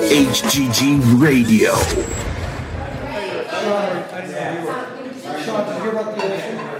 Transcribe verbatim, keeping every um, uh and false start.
H G G Radio. Sean, did you hear about the election?